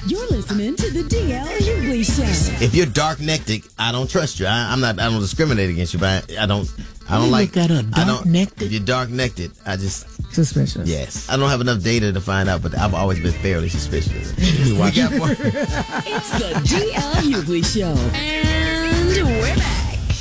You're listening to the DL Hughley Show. If you're dark-nected, I don't trust you. I don't discriminate against you, but I don't like that. Dark-nected? If you're dark-nected, I just suspicious. Yes, I don't have enough data to find out, but I've always been fairly suspicious. We got more. It's the DL Hughley Show, and we're back.